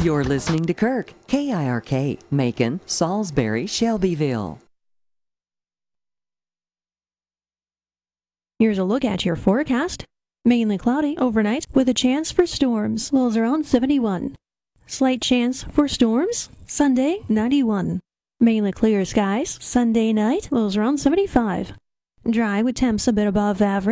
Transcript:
You're listening to Kirk, KIRK, Macon, Salisbury, Shelbyville. Here's a look at your forecast. Mainly cloudy overnight with a chance for storms. Lows around 71. Slight chance for storms. Sunday, 91. Mainly clear skies. Sunday night, lows around 75. Dry with temps a bit above average.